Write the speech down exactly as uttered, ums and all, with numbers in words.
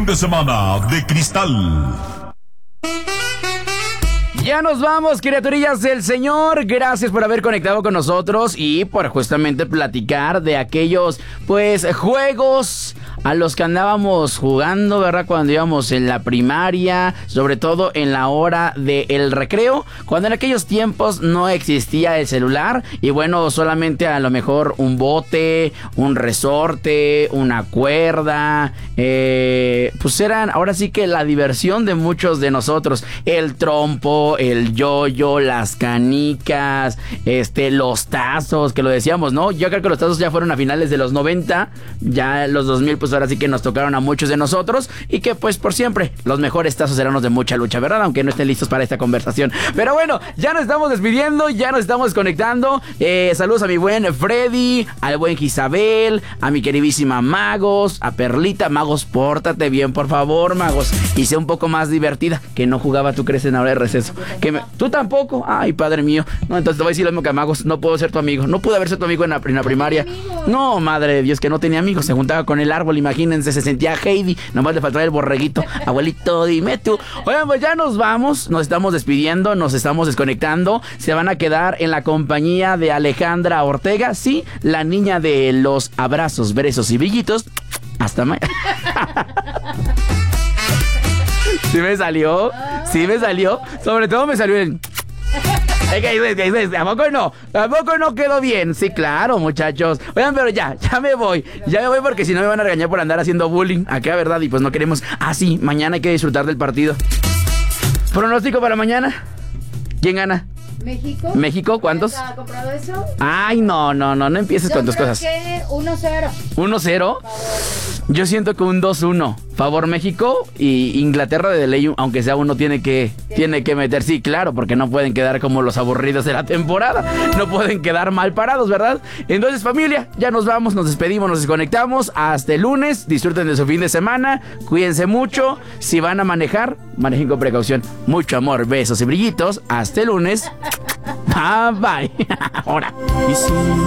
fin de semana de cristal. Ya nos vamos, criaturillas del Señor. Gracias por haber conectado con nosotros y por justamente platicar de aquellos, pues, juegos a los que andábamos jugando, ¿verdad? Cuando íbamos en la primaria, sobre todo en la hora del recreo, cuando en aquellos tiempos no existía el celular y bueno, solamente a lo mejor un bote, un resorte, una cuerda, eh, pues eran ahora sí que la diversión de muchos de nosotros. El trompo, el yoyo, las canicas, este, los tazos, que lo decíamos, ¿no? Yo creo que los tazos ya fueron a finales de los noventa, ya los dos mil, pues ahora sí que nos tocaron a muchos de nosotros y que pues por siempre los mejores tazos eran los de mucha lucha, ¿verdad? Aunque no estén listos para esta conversación. Pero bueno, ya nos estamos despidiendo, ya nos estamos desconectando. Eh, saludos a mi buen Freddy, al buen Isabel, a mi queridísima Magos, a Perlita. Magos, pórtate bien, por favor, Magos. Y sea un poco más divertida, que no jugaba, tú crees, en la hora de receso. Que me... ¿Tú tampoco? Ay, padre mío. No, entonces te voy a decir lo mismo que a Magos. No puedo ser tu amigo. No pude haber sido tu amigo en la, en la primaria. No, madre de Dios, que no tenía amigos. Se juntaba con el árbol, imagínense, se sentía Heidi. Nomás le faltaba el borreguito. Abuelito, dime tú. Oigan, pues ya nos vamos. Nos estamos despidiendo, nos estamos desconectando. Se van a quedar en la compañía de Alejandra Ortega. Sí, la niña de los abrazos, besos y brillitos. Hasta mañana. Sí me salió, sí me salió. Sobre todo me salió el... ¿A poco no? ¿A poco no quedó bien? Sí, claro, muchachos. Oigan, pero ya, ya me voy. Ya me voy porque si no me van a regañar por andar haciendo bullying. Acá, ¿verdad? Y pues no queremos... Ah, sí, mañana hay que disfrutar del partido. ¿Pronóstico para mañana? ¿Quién gana? México. ¿México? ¿Cuántos? ¿Ha comprado eso? Ay, no, no, no, no empieces Yo con tus creo cosas. que uno cero. ¿uno cero? Yo siento que un dos uno. Favor México y Inglaterra de ley, aunque sea uno tiene que, tiene que meter. Sí, claro, porque no pueden quedar como los aburridos de la temporada. No pueden quedar mal parados, ¿verdad? Entonces, familia, ya nos vamos, nos despedimos, nos desconectamos. Hasta el lunes, disfruten de su fin de semana. Cuídense mucho. Si van a manejar, manejen con precaución. Mucho amor, besos y brillitos. Hasta el lunes. Bye, bye. Ahora.